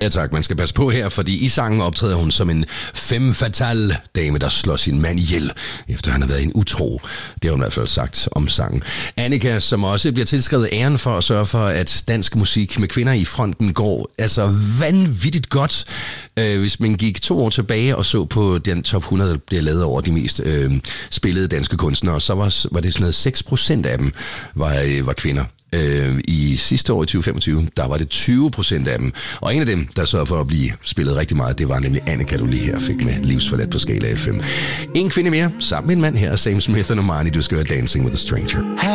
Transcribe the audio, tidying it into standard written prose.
Ja tak, man skal passe på her, fordi i sangen optræder hun som en femme fatale dame, der slår sin mand ihjel, efter han har været en utro. Det har hun i hvert fald sagt om sangen. Annika, som også bliver tilskrevet æren for at sørge for, at dansk musik med kvinder i fronten går altså vanvittigt godt. Hvis man gik 2 år tilbage og så på den top 100, der bliver lavet over de mest spillede danske kunstnere, så var det sådan noget 6% af dem var kvinder. I sidste år i 2025, der var det 20% af dem. Og en af dem, der sørgede for at blive spillet rigtig meget, det var nemlig Annika, du lige her fik med Livsforladt på skala FM. En kvinde mere, sammen med en mand her, Sam Smith og Normani, du skal høre Dancing with a Stranger.